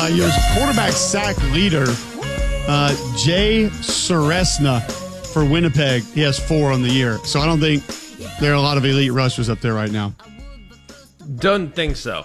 He was quarterback sack leader, Jay Seresna for Winnipeg. He has 4 on the year. So I don't think there are a lot of elite rushers up there right now. Don't think so.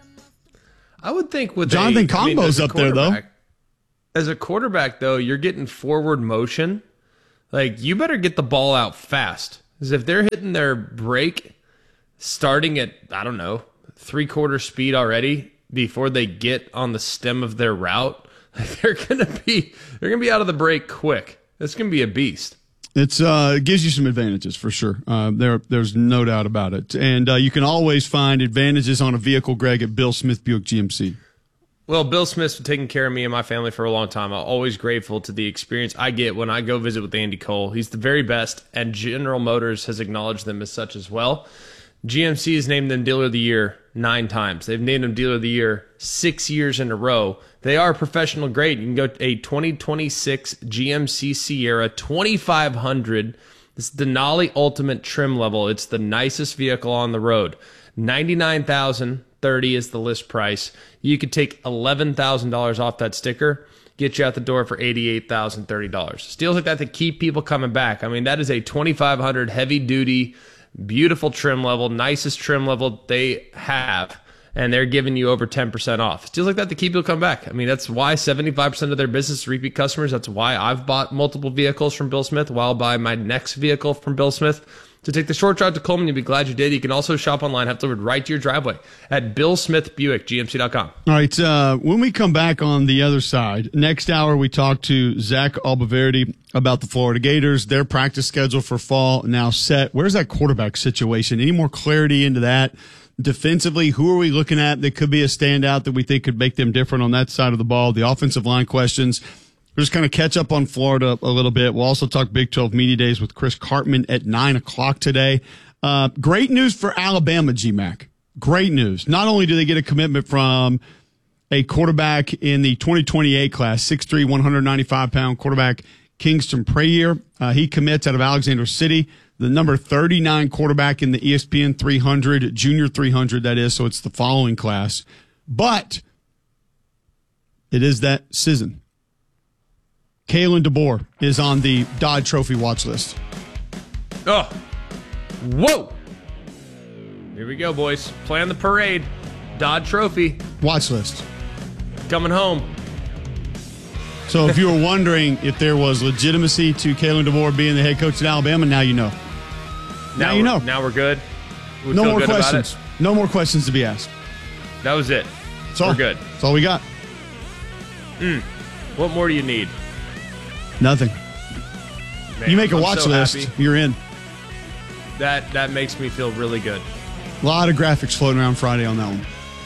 I would think with Jonathan Combo's up there, though. As a quarterback, though, you're getting forward motion. Like, you better get the ball out fast. Because if they're hitting their break starting at, I don't know, 3/4 speed already before they get on the stem of their route, they're gonna be out of the break quick. It's gonna be a beast. It gives you some advantages for sure. There's no doubt about it. And you can always find advantages on a vehicle, Greg, at Bill Smith Buick GMC. Well, Bill Smith's been taking care of me and my family for a long time. I'm always grateful to the experience I get when I go visit with Andy Cole. He's the very best, and General Motors has acknowledged them as such as well. GMC has named them Dealer of the Year 9 times. They've named them Dealer of the Year 6 years in a row. They are professional grade. You can go to a 2026 GMC Sierra 2500. This is Denali Ultimate trim level. It's the nicest vehicle on the road. $99,030 is the list price. You could take $11,000 off that sticker, get you out the door for $88,030. Deals like that keep people coming back. I mean, that is a 2500 heavy duty, beautiful trim level, nicest trim level they have, and they're giving you over 10% off. Deals like that keep people coming back. I mean, that's why 75% of their business is repeat customers. That's why I've bought multiple vehicles from Bill Smith, while I'll buy my next vehicle from Bill Smith. To take the short drive to Coleman, you'll be glad you did. You can also shop online, have delivered right to your driveway at BillSmithBuickGMC.com. All right, when we come back on the other side, next hour we talk to Zach Albaverdi about the Florida Gators, their practice schedule for fall now set. Where's that quarterback situation? Any more clarity into that? Defensively, who are we looking at that could be a standout that we think could make them different on that side of the ball? The offensive line questions. We'll just kind of catch up on Florida a little bit. We'll also talk Big 12 Media Days with Chris Cartman at 9 o'clock today. Great news for Alabama, GMAC. Great news. Not only do they get a commitment from a quarterback in the 2028 class, 6'3", 195-pound quarterback Kingston Prayer. He commits out of Alexander City, the number 39 quarterback in the ESPN 300, junior 300, that is, so it's the following class. But it is that season. Kalen DeBoer is on the Dodd Trophy watch list. Oh, whoa. Here we go, boys. Plan the parade. Dodd Trophy. Watch list. Coming home. So if you were wondering if there was legitimacy to Kalen DeBoer being the head coach at Alabama, now you know. Now you know. Now we're good. We no feel more good questions. about it. No more questions to be asked. That was it. We're good. That's all we got. What more do you need? Nothing. Man, you make a I'm watch so list, happy. you're in. That makes me feel really good. A lot of graphics floating around Friday on that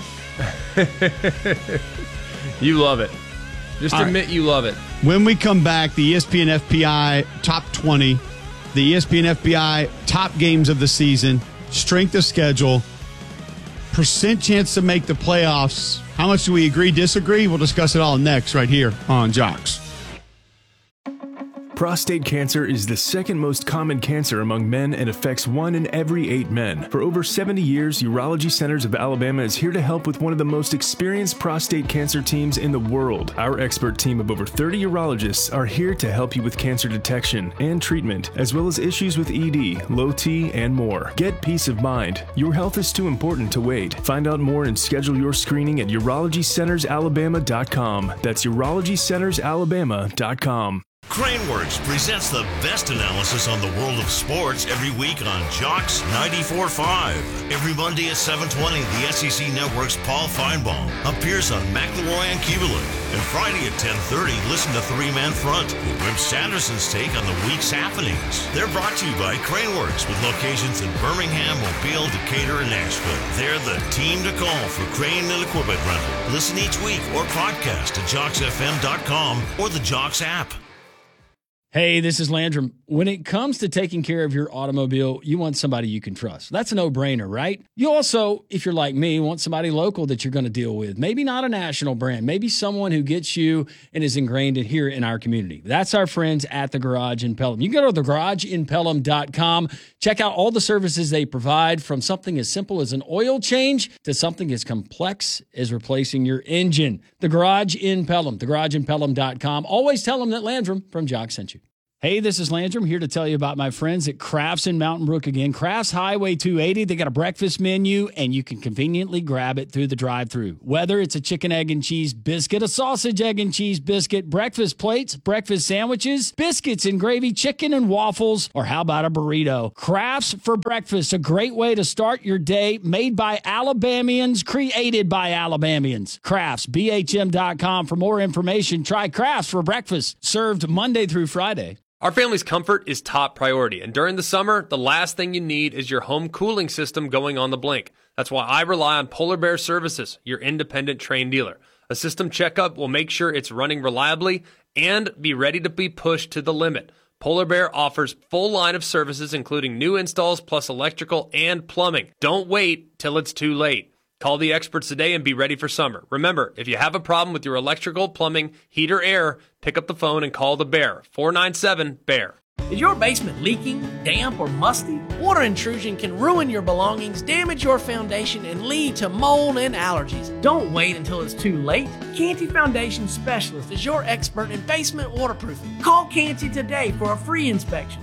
one. You love it. Just all admit right. You love it. When we come back, the ESPN FPI Top 20, the ESPN FPI Top Games of the Season, strength of schedule, percent chance to make the playoffs. How much do we agree, disagree? We'll discuss it all next right here on Jocks. Prostate cancer is the second most common cancer among men and affects 1 in every 8 men. For over 70 years, Urology Centers of Alabama is here to help with one of the most experienced prostate cancer teams in the world. Our expert team of over 30 urologists are here to help you with cancer detection and treatment, as well as issues with ED, low T, and more. Get peace of mind. Your health is too important to wait. Find out more and schedule your screening at UrologyCentersAlabama.com. That's UrologyCentersAlabama.com. Craneworks presents the best analysis on the world of sports every week on Jocks 94.5. Every Monday at 7:20, the SEC Network's Paul Feinbaum appears on McElroy and Keeberlin. And Friday at 10:30, listen to Three Man Front with Wimp Sanderson's take on the week's happenings. They're brought to you by Craneworks with locations in Birmingham, Mobile, Decatur, and Nashville. They're the team to call for crane and equipment rental. Listen each week or podcast at JocksFM.com or the Jocks app. Hey, this is Landrum. When it comes to taking care of your automobile, you want somebody you can trust. That's a no-brainer, right? You also, if you're like me, want somebody local that you're going to deal with. Maybe not a national brand. Maybe someone who gets you and is ingrained in here in our community. That's our friends at The Garage in Pelham. You can go to thegarageinpelham.com. Check out all the services they provide, from something as simple as an oil change to something as complex as replacing your engine. The Garage in Pelham, thegarageinpelham.com. Always tell them that Landrum from Jock sent you. Hey, this is Landrum here to tell you about my friends at Crafts in Mountain Brook again. Crafts Highway 280, they got a breakfast menu, and you can conveniently grab it through the drive-thru. Whether it's a chicken, egg, and cheese biscuit, a sausage, egg, and cheese biscuit, breakfast plates, breakfast sandwiches, biscuits and gravy, chicken and waffles, or how about a burrito? Crafts for breakfast, a great way to start your day, made by Alabamians, created by Alabamians. Crafts, BHM.com for more information. Try Crafts for breakfast, served Monday through Friday. Our family's comfort is top priority, and during the summer, the last thing you need is your home cooling system going on the blink. That's why I rely on Polar Bear Services, your independent Trane dealer. A system checkup will make sure it's running reliably and be ready to be pushed to the limit. Polar Bear offers full line of services, including new installs plus electrical and plumbing. Don't wait till it's too late. Call the experts today and be ready for summer. Remember, if you have a problem with your electrical, plumbing, heat, or air, pick up the phone and call the Bear, 497-BEAR. Is your basement leaking, damp, or musty? Water intrusion can ruin your belongings, damage your foundation, and lead to mold and allergies. Don't wait until it's too late. Canty Foundation Specialist is your expert in basement waterproofing. Call Canty today for a free inspection.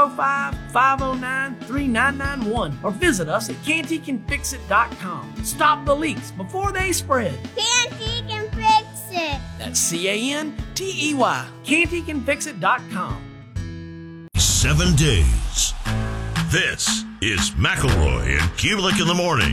205-509-3991 or visit us at cantycanfixit.com. Stop the leaks before they spread. Canty can fix it. That's Cantey. Cantycanfixit.com. 7 days. This is McElroy and Kubelik in the morning.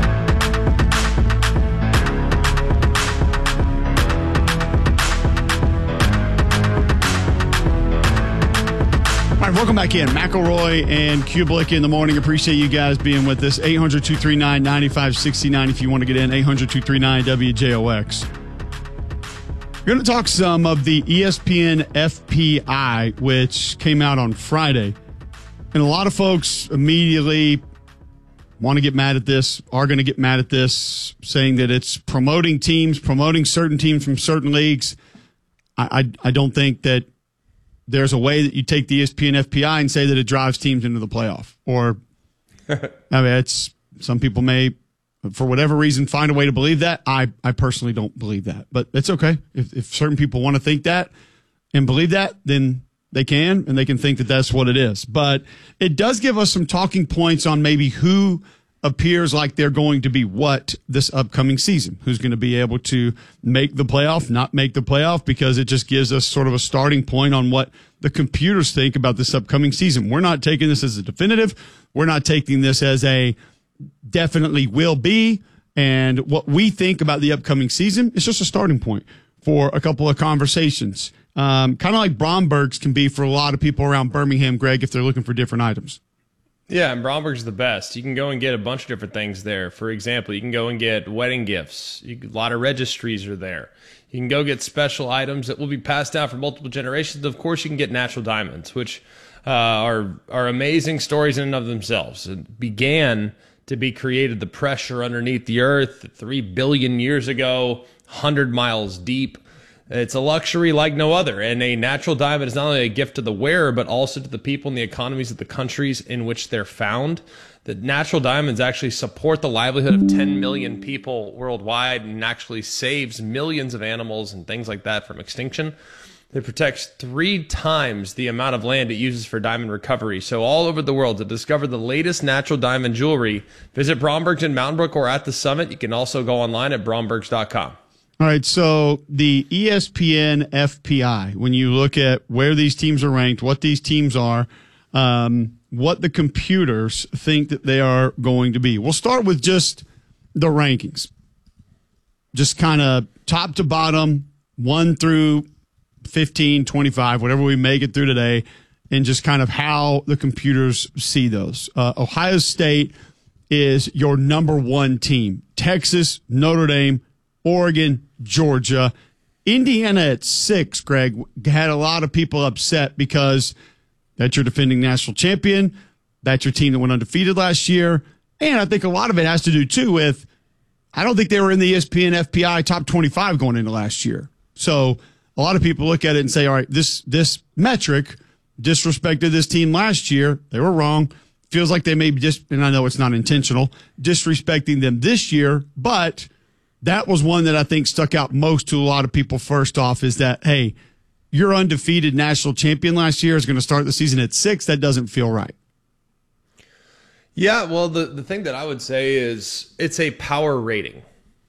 All right, welcome back in. McElroy and Kubelik in the morning. Appreciate you guys being with us. 800-239-9569 if you want to get in. 800-239-WJOX. We're going to talk some of the ESPN FPI, which came out on Friday. And a lot of folks immediately want to get mad at this, are going to get mad at this, saying that it's promoting certain teams from certain leagues. I don't think that there's a way that you take the ESPN FPI and say that it drives teams into the playoff. Or, I mean, it's some people may, for whatever reason, find a way to believe that. I personally don't believe that, but it's okay. If certain people want to think that and believe that, then they can, and they can think that that's what it is. But it does give us some talking points on maybe who appears like they're going to be what this upcoming season, who's going to be able to make the playoff, not make the playoff, because it just gives us sort of a starting point on what the computers think about this upcoming season. We're not taking this as a definitive. We're not taking this as a definitely will be. And what we think about the upcoming season is just a starting point for a couple of conversations. Kind of like Bromberg's can be for a lot of people around Birmingham, Greg, if they're looking for different items. Yeah, and Bromberg's the best. You can go and get a bunch of different things there. For example, you can go and get wedding gifts. A lot of registries are there. You can go get special items that will be passed down for multiple generations. Of course, you can get natural diamonds, which are amazing stories in and of themselves. It began to be created, the pressure underneath the earth 3 billion years ago, 100 miles deep. It's a luxury like no other, and a natural diamond is not only a gift to the wearer, but also to the people and the economies of the countries in which they're found. The natural diamonds actually support the livelihood of 10 million people worldwide and actually saves millions of animals and things like that from extinction. It protects 3 times the amount of land it uses for diamond recovery. So all over the world, to discover the latest natural diamond jewelry, visit Bromberg's in Mountain Brook or at the Summit. You can also go online at brombergs.com. All right, so the ESPN FPI, when you look at where these teams are ranked, what these teams are, what the computers think that they are going to be. We'll start with just the rankings. Just kind of top to bottom, 1 through 15, 25, whatever we make it through today, and just kind of how the computers see those. Ohio State is your number 1 team. Texas, Notre Dame, Oregon, Georgia, Indiana at 6, Greg, had a lot of people upset because that's your defending national champion. That's your team that went undefeated last year. And I think a lot of it has to do, too, with I don't think they were in the ESPN FPI top 25 going into last year. So a lot of people look at it and say, all right, this metric disrespected this team last year. They were wrong. Feels like they may be just, and I know it's not intentional, disrespecting them this year. But that was one that I think stuck out most to a lot of people. First off is that, hey, your undefeated national champion last year is going to start the season at 6. That doesn't feel right. Yeah, well, the thing that I would say is it's a power rating.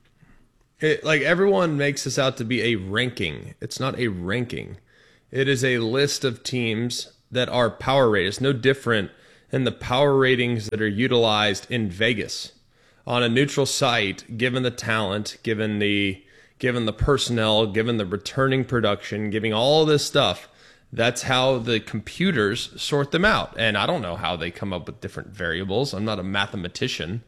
Like everyone makes this out to be a ranking. It's not a ranking. It is a list of teams that are power rated. It's no different than the power ratings that are utilized in Vegas on a neutral site, given the talent, given the personnel, given the returning production, giving all this stuff. That's how the computers sort them out. And I don't know how they come up with different variables. I'm not a mathematician,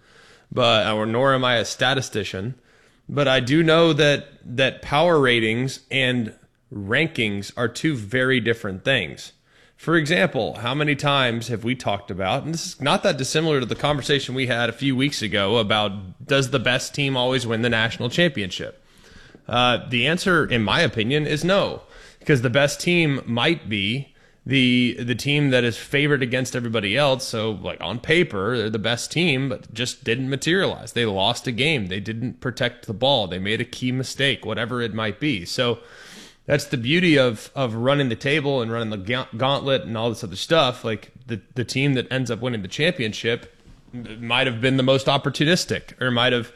nor am I a statistician. But I do know that power ratings and rankings are two very different things. For example, how many times have we talked about, and this is not that dissimilar to the conversation we had a few weeks ago about does the best team always win the national championship? The answer, in my opinion, is no. Because the best team might be the team that is favored against everybody else. So, like on paper, they're the best team, but just didn't materialize. They lost a game. They didn't protect the ball. They made a key mistake, whatever it might be. So that's the beauty of running the table and running the gauntlet and all this other stuff. Like the team that ends up winning the championship might have been the most opportunistic or might have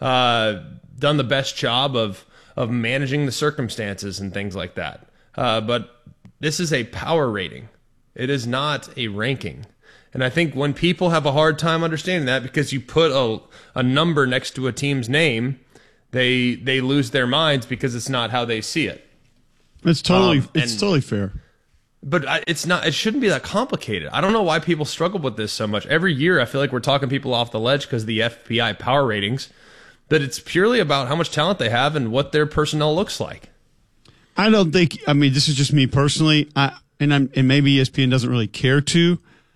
done the best job of managing the circumstances and things like that. But this is a power rating. It is not a ranking. And I think when people have a hard time understanding that because you put a number next to a team's name, they lose their minds because it's not how they see it. It's totally fair. But it's not. It shouldn't be that complicated. I don't know why people struggle with this so much. Every year I feel like we're talking people off the ledge because of the FPI power ratings. But it's purely about how much talent they have and what their personnel looks like. I don't think. I mean, this is just me personally, and maybe ESPN doesn't really care to.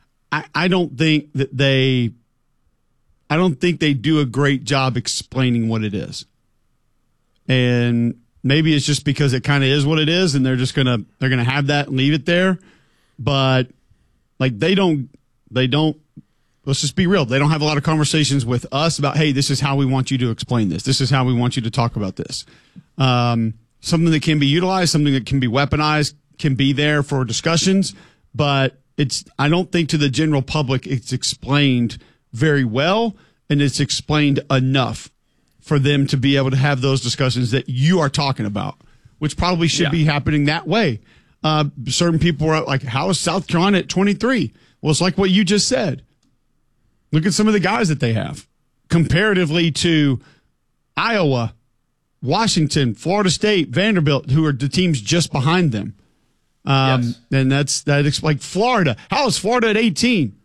I don't think that they. I don't think they do a great job explaining what it is, and maybe it's just because it kind of is what it is, and they're gonna have that and leave it there. But like they don't. Let's just be real. They don't have a lot of conversations with us about, hey, this is how we want you to explain this. This is how we want you to talk about this. Something that can be utilized, something that can be weaponized, can be there for discussions. But I don't think to the general public it's explained very well, and it's explained enough for them to be able to have those discussions that you are talking about, which probably should be happening that way. Certain people were like, how is South Carolina at 23? Well, it's like what you just said. Look at some of the guys that they have comparatively to Iowa, Washington, Florida State, Vanderbilt, who are the teams just behind them. Yes. And that's like Florida. How is Florida at 18?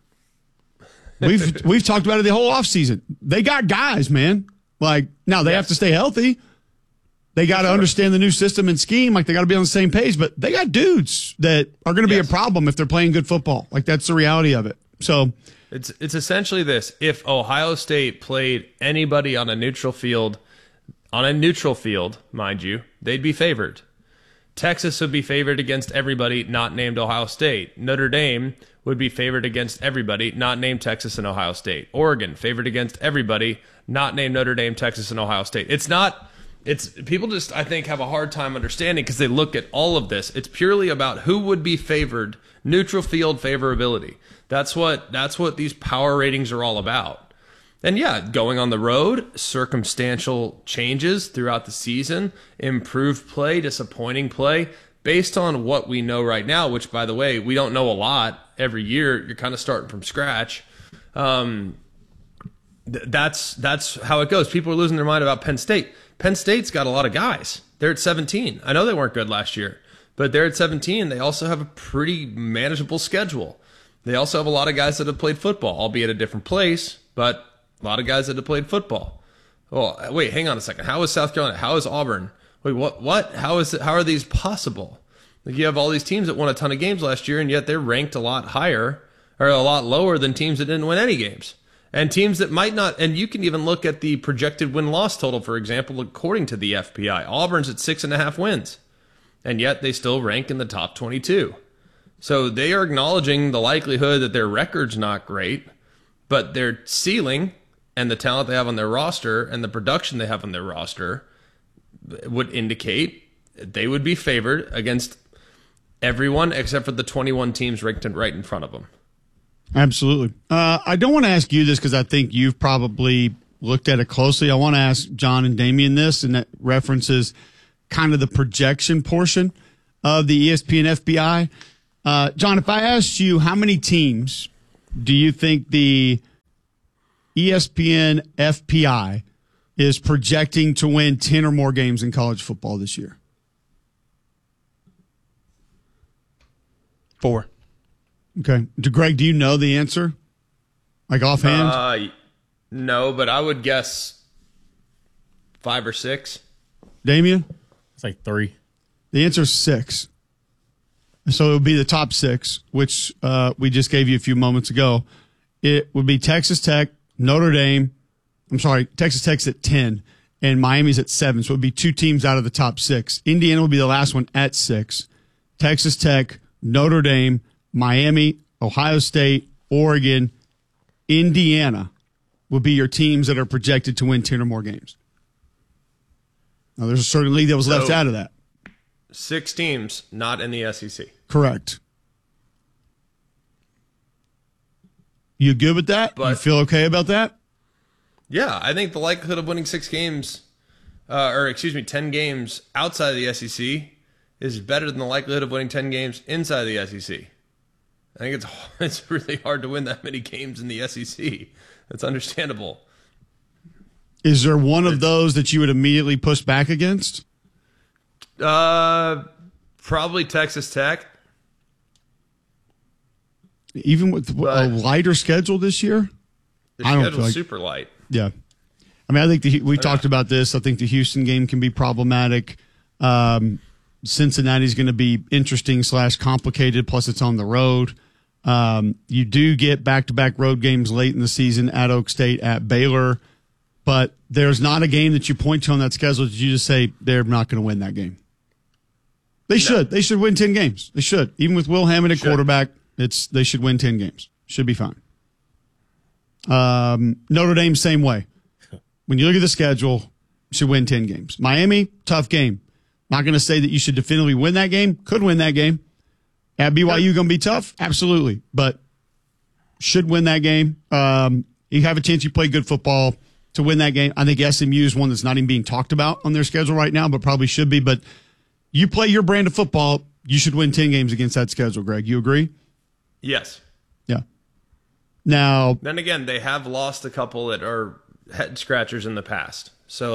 We've talked about it the whole offseason. They got guys, man. Like now they have to stay healthy. They got to understand the new system and scheme. Like they got to be on the same page. But they got dudes that are going to be a problem if they're playing good football. Like that's the reality of it. So. It's essentially this. If Ohio State played anybody on a neutral field, mind you, they'd be favored. Texas would be favored against everybody not named Ohio State. Notre Dame would be favored against everybody not named Texas and Ohio State. Oregon favored against everybody not named Notre Dame, Texas, and Ohio State. It's people just, I think, have a hard time understanding because they look at all of this. It's purely about who would be favored, neutral field favorability. That's what these power ratings are all about. And yeah, going on the road, circumstantial changes throughout the season, improved play, disappointing play, based on what we know right now, which, by the way, we don't know a lot. Every year, you're kind of starting from scratch. That's how it goes. People are losing their mind about Penn State. Penn State's got a lot of guys. They're at 17. I know they weren't good last year, but they're at 17. They also have a pretty manageable schedule. They also have a lot of guys that have played football, albeit a different place, but a lot of guys that have played football. Well, wait, hang on a second. How is South Carolina? How is Auburn? wait, what? How are these possible? Like, you have all these teams that won a ton of games last year, and yet they're ranked a lot higher or a lot lower than teams that didn't win any games. And teams that might not, and you can even look at the projected win-loss total, for example, according to the FPI. Auburn's at 6.5 wins, and yet they still rank in the top 22. So they are acknowledging the likelihood that their record's not great, but their ceiling and the talent they have on their roster and the production they have on their roster would indicate they would be favored against everyone except for the 21 teams ranked right in front of them. Absolutely. I don't want to ask you this because I think you've probably looked at it closely. I want to ask John and Damian this, and that references kind of the projection portion of the ESPN FPI. John, if I asked you how many teams do you think the ESPN FPI is projecting to win 10 or more games in college football this year? 4. Okay. Greg, do you know the answer? Like offhand? No, but I would guess 5 or 6. Damian? It's like 3. The answer is 6. So it would be the top 6, which we just gave you a few moments ago. It would be Texas Tech, Notre Dame. I'm sorry, Texas Tech's at 10, and Miami's at 7. So it would be 2 teams out of the top 6. Indiana would be the last one at 6. Texas Tech, Notre Dame, Miami, Ohio State, Oregon, Indiana would be your teams that are projected to win 10 or more games. Now, there's a certain league that was left out of that. 6 teams not in the SEC. Correct. You good with that? You feel okay about that? Yeah, I think the likelihood of winning 10 games outside of the SEC is better than the likelihood of winning 10 games inside the SEC. I think it's really hard to win that many games in the SEC. That's understandable. Is there one of those that you would immediately push back against? Probably Texas Tech. Even with a lighter schedule this year? The schedule's super light. Yeah. I mean, I think we talked about this. I think the Houston game can be problematic. Cincinnati's going to be interesting / complicated, plus it's on the road. You do get back-to-back road games late in the season at Oak State, at Baylor, but there's not a game that you point to on that schedule that you just say they're not going to win that game. They should. They should win 10 games. They should. Even with Will Hammond at quarterback, they should win 10 games. Should be fine. Notre Dame, same way. When you look at the schedule, should win 10 games. Miami, tough game. Not going to say that you should definitively win that game. Could win that game. At BYU, going to be tough? Absolutely. But should win that game. You have a chance you play good football to win that game. I think SMU is one that's not even being talked about on their schedule right now, but probably should be. But you play your brand of football, you should win 10 games against that schedule, Greg. You agree? Yes. Yeah. Now, then again, they have lost a couple that are head scratchers in the past. So,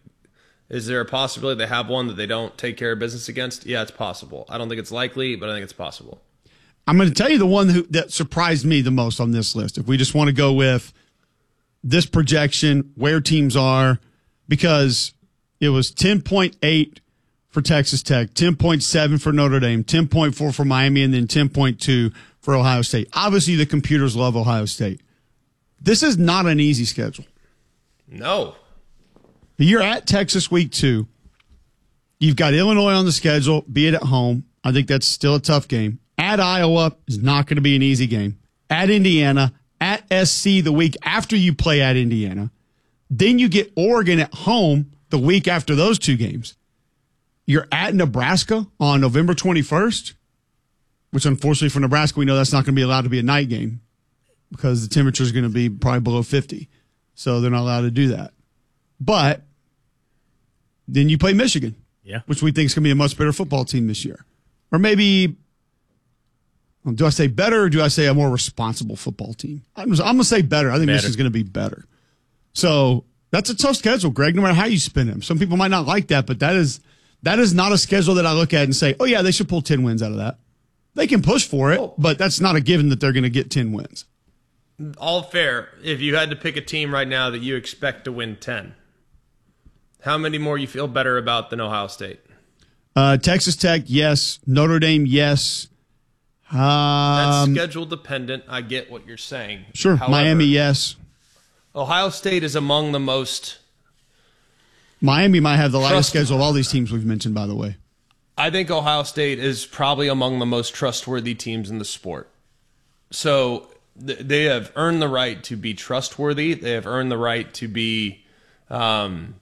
is there a possibility they have one that they don't take care of business against? Yeah, it's possible. I don't think it's likely, but I think it's possible. I'm going to tell you the one that surprised me the most on this list. If we just want to go with this projection, where teams are, because it was 10.8 for Texas Tech, 10.7 for Notre Dame, 10.4 for Miami, and then 10.2 for Ohio State. Obviously, the computers love Ohio State. This is not an easy schedule. No. You're at Texas week 2. You've got Illinois on the schedule, be it at home. I think that's still a tough game. At Iowa is not going to be an easy game. At Indiana, at SC the week after you play at Indiana. Then you get Oregon at home the week after those 2 games. You're at Nebraska on November 21st, which unfortunately for Nebraska, we know that's not going to be allowed to be a night game because the temperature is going to be probably below 50. So they're not allowed to do that. But then you play Michigan, which we think is going to be a much better football team this year. Or maybe, do I say better or do I say a more responsible football team? I'm going to say better. I think Michigan's going to be better. So that's a tough schedule, Greg, no matter how you spin it. Some people might not like that, but that is not a schedule that I look at and say, oh, yeah, they should pull 10 wins out of that. They can push for it, but that's not a given that they're going to get 10 wins. All fair. If you had to pick a team right now that you expect to win 10, How many more you feel better about than Ohio State? Texas Tech, yes. Notre Dame, yes. That's schedule dependent. I get what you're saying. Sure. However, Miami, yes. Ohio State is among the most. Miami might have the lightest schedule of all these teams we've mentioned, by the way. I think Ohio State is probably among the most trustworthy teams in the sport. So they have earned the right to be trustworthy. They have earned the right to be held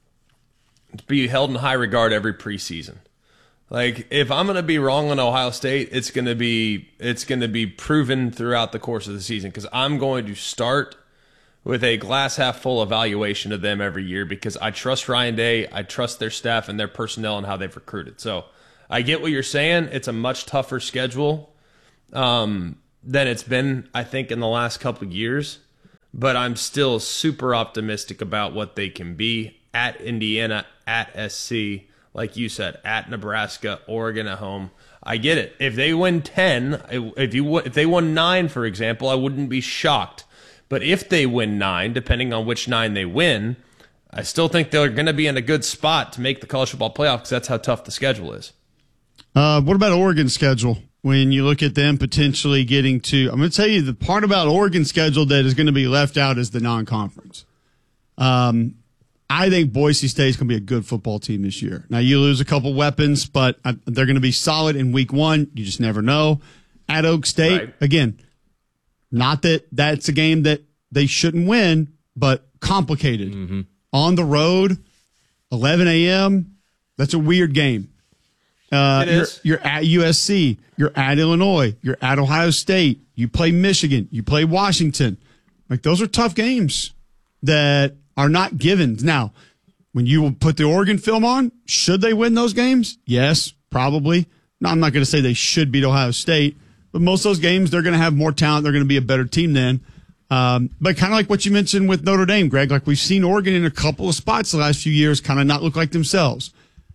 in high regard every preseason. Like, if I'm going to be wrong on Ohio State, it's going to be proven throughout the course of the season, because I'm going to start with a glass half full evaluation of them every year, because I trust Ryan Day, I trust their staff and their personnel and how they've recruited. So I get what you're saying. It's a much tougher schedule than it's been, I think, in the last couple of years. But I'm still super optimistic about what they can be at Indiana, at SC, like you said, at Nebraska, Oregon at home. I get it. If they win 10, if they won 9, for example, I wouldn't be shocked. But if they win 9, depending on which 9 they win, I still think they're going to be in a good spot to make the college football playoff, because that's how tough the schedule is. What about Oregon's schedule? When you look at them potentially getting to, I'm going to tell you the part about Oregon's schedule that is going to be left out is the non-conference. I think Boise State is going to be a good football team this year. Now, you lose a couple weapons, but they're going to be solid in week 1. You just never know. At Oak State, right. Again, not that that's a game that they shouldn't win, but complicated. Mm-hmm. On the road, 11 a.m., that's a weird game. It is. You're at USC. You're at Illinois. You're at Ohio State. You play Michigan. You play Washington. Like, those are tough games that are not given. Now, when you put the Oregon film on, should they win those games? Yes, probably. No, I'm not going to say they should beat Ohio State, but most of those games, they're going to have more talent. They're going to be a better team then. But kind of like what you mentioned with Notre Dame, Greg, like we've seen Oregon in a couple of spots the last few years kind of not look like themselves.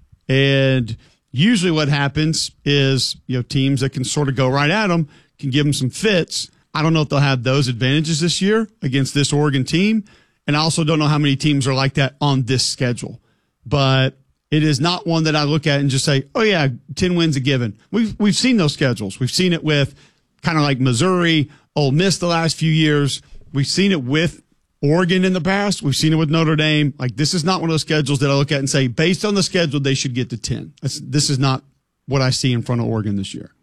And usually what happens is, teams that can sort of go right at them can give them some fits. I don't know if they'll have those advantages this year against this Oregon team. And I also don't know how many teams are like that on this schedule. But it is not one that I look at and just say, oh, yeah, 10 wins a given. We've seen those schedules. We've seen it with kind of like Missouri, Ole Miss the last few years. We've seen it with Oregon in the past. We've seen it with Notre Dame. Like, this is not one of those schedules that I look at and say, based on the schedule, they should get to 10. This is not what I see in front of Oregon this year.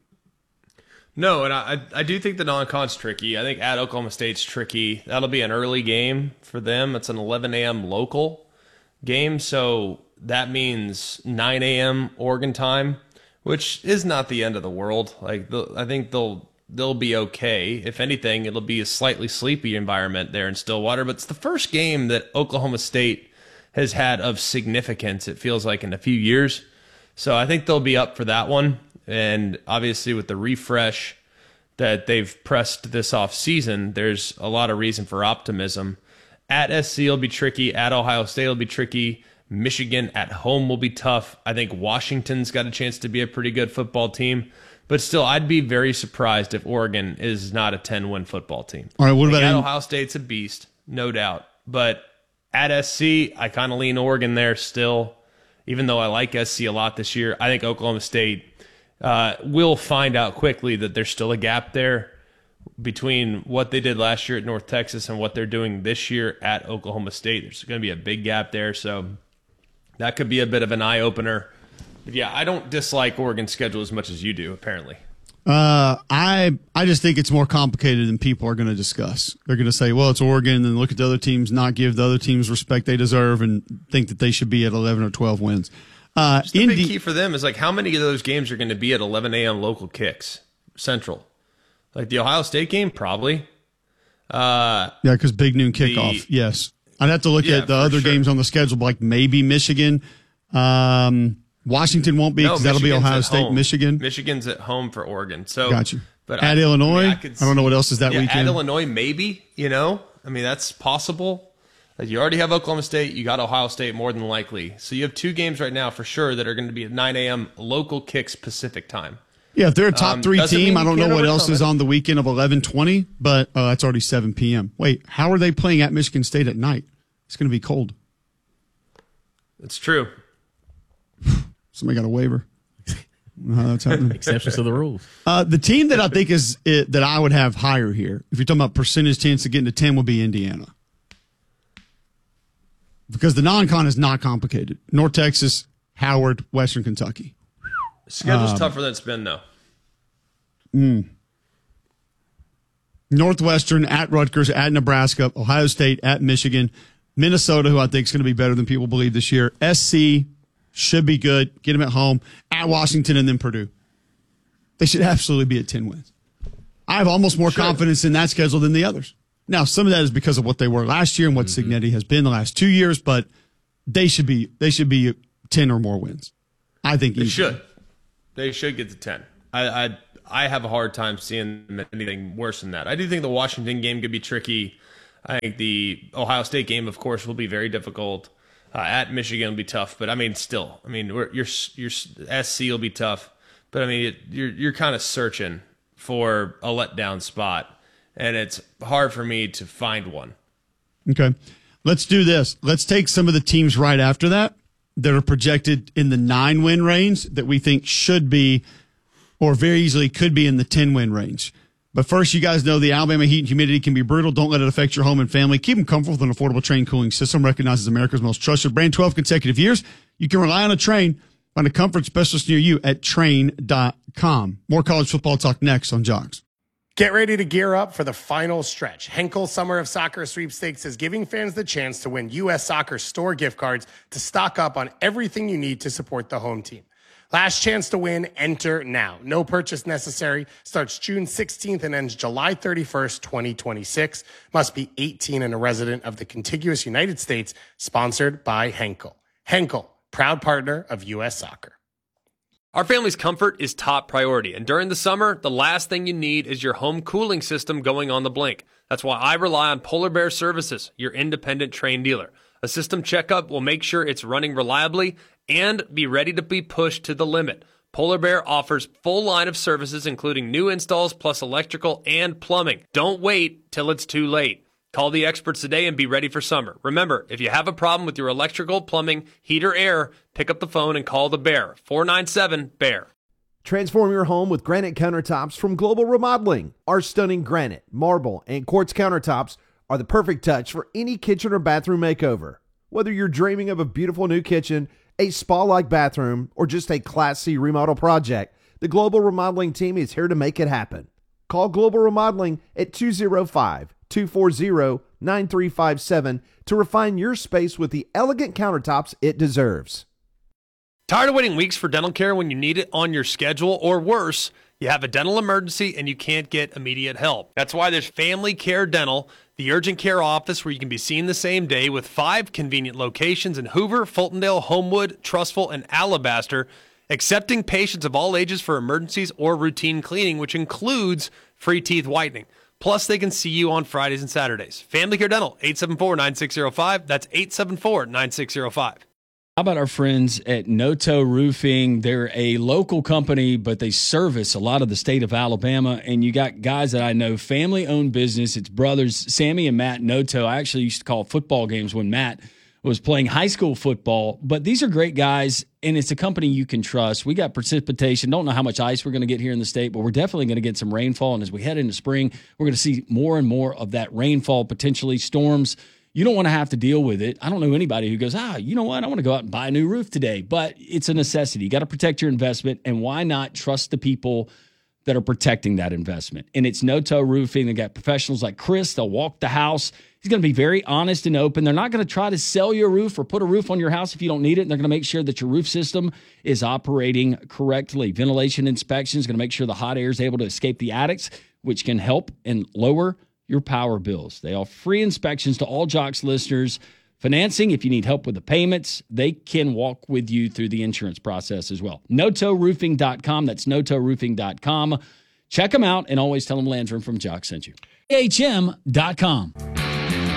No, and I do think the non-con's tricky. I think at Oklahoma State's tricky. That'll be an early game for them. It's an 11 a.m. local game, so that means 9 a.m. Oregon time, which is not the end of the world. Like, I think they'll be okay. If anything, it'll be a slightly sleepy environment there in Stillwater. But it's the first game that Oklahoma State has had of significance, it feels like, in a few years. So I think they'll be up for that one. And obviously with the refresh that they've pressed this off season, there's a lot of reason for optimism. At SC will be tricky. At Ohio State will be tricky. Michigan at home will be tough. I think Washington's got a chance to be a pretty good football team. But still, I'd be very surprised if Oregon is not a 10-win football team. All right, what about Ohio State's a beast, no doubt. But at SC, I kind of lean Oregon there still. Even though I like SC a lot this year, I think Oklahoma State will find out quickly that there's still a gap there between what they did last year at North Texas and what they're doing this year at Oklahoma State. There's going to be a big gap there, so that could be a bit of an eye-opener. But yeah, I don't dislike Oregon's schedule as much as you do, apparently. I just think it's more complicated than people are going to discuss. They're going to say, well, it's Oregon, and then look at the other teams, not give the other teams respect they deserve, and think that they should be at 11 or 12 wins. The big key for them is, like, how many of those games are going to be at 11 a.m. local kicks, Central? Like the Ohio State game, probably. Yeah, because big noon kickoff, yes. I'd have to look at the other games on the schedule, like maybe Michigan. Washington won't be, because that'll be Ohio State, home. Michigan's at home for Oregon. So, got you. But at Illinois, I don't know what else is that weekend. At Illinois, maybe, that's possible. You already have Oklahoma State. You got Ohio State more than likely. So you have two games right now for sure that are going to be at 9 a.m. local kicks Pacific time. Yeah, if they're a top 3 team, I don't know what else is on the weekend of 11:20, but it's already 7 p.m. Wait, how are they playing at Michigan State at night? It's going to be cold. It's true. Somebody got a waiver. How that's happening. Exceptions to the rules. The team that I think is that I would have higher here, if you're talking about percentage chance of getting to 10, would be Indiana. Because the non-con is not complicated. North Texas, Howard, Western Kentucky. Schedule's tougher than it's been, though. Northwestern, at Rutgers, at Nebraska, Ohio State, at Michigan, Minnesota, who I think is going to be better than people believe this year. SC should be good. Get them at home. At Washington, and then Purdue. They should absolutely be at 10 wins. I have almost more confidence in that schedule than the others. Now, some of that is because of what they were last year and what Cignetti has been the last 2 years, but they should be 10 or more wins. I think they should. They should get to 10. I have a hard time seeing anything worse than that. I do think the Washington game could be tricky. I think the Ohio State game, of course, will be very difficult. At Michigan will be tough, but I mean, still, I mean, your SC will be tough, but I mean, you're kind of searching for a letdown spot, and it's hard for me to find one. Okay, let's do this. Let's take some of the teams right after that are projected in the 9-win range that we think should be, or very easily could be in the 10-win range. But first, you guys know the Alabama heat and humidity can be brutal. Don't let it affect your home and family. Keep them comfortable with an affordable Trane cooling system recognized as America's most trusted brand. 12 consecutive years. You can rely on a Trane. Find a comfort specialist near you at Trane.com. More college football talk next on Jocks. Get ready to gear up for the final stretch. Henkel Summer of Soccer Sweepstakes is giving fans the chance to win U.S. Soccer store gift cards to stock up on everything you need to support the home team. Last chance to win, enter now. No purchase necessary. Starts June 16th and ends July 31st, 2026. Must be 18 and a resident of the contiguous United States. Sponsored by Henkel. Henkel, proud partner of U.S. Soccer. Our family's comfort is top priority, and during the summer, the last thing you need is your home cooling system going on the blink. That's why I rely on Polar Bear Services, your independent Trane dealer. A system checkup will make sure it's running reliably and be ready to be pushed to the limit. Polar Bear offers full line of services, including new installs plus electrical and plumbing. Don't wait till it's too late. Call the experts today and be ready for summer. Remember, if you have a problem with your electrical, plumbing, heat, or air, pick up the phone and call the Bear. 497-BEAR. Transform your home with granite countertops from Global Remodeling. Our stunning granite, marble, and quartz countertops are the perfect touch for any kitchen or bathroom makeover. Whether you're dreaming of a beautiful new kitchen, a spa-like bathroom, or just a Class C remodel project, the Global Remodeling team is here to make it happen. Call Global Remodeling at 205-240-9357 to refine your space with the elegant countertops it deserves. Tired of waiting weeks for dental care when you need it on your schedule, or worse, you have a dental emergency and you can't get immediate help? That's why there's Family Care Dental, the urgent care office where you can be seen the same day, with 5 convenient locations in Hoover, Fultondale, Homewood, Trussville, and Alabaster, accepting patients of all ages for emergencies or routine cleaning, which includes free teeth whitening. Plus, they can see you on Fridays and Saturdays. Family Care Dental, 874-9605. That's 874-9605. How about our friends at Noto Roofing? They're a local company, but they service a lot of the state of Alabama. And you got guys that I know, family-owned business. It's brothers, Sammy and Matt Noto. I actually used to call football games when Matt was playing high school football. But these are great guys, and it's a company you can trust. We got precipitation. Don't know how much ice we're going to get here in the state, but we're definitely going to get some rainfall. And as we head into spring, we're going to see more and more of that rainfall, potentially storms. You don't want to have to deal with it. I don't know anybody who goes, you know what? I want to go out and buy a new roof today. But it's a necessity. You got to protect your investment. And why not trust the people that are protecting that investment? And it's Noto Roofing. They got professionals like Chris. They'll walk the house. He's going to be very honest and open. They're not going to try to sell you a roof or put a roof on your house if you don't need it. And they're going to make sure that your roof system is operating correctly. Ventilation inspection is going to make sure the hot air is able to escape the attics, which can help and lower your power bills. They offer free inspections to all Jocks listeners. Financing, if you need help with the payments, they can walk with you through the insurance process as well. NotoRoofing.com. That's NotoRoofing.com. Check them out and always tell them Landrum from Jocks sent you. AHM.com.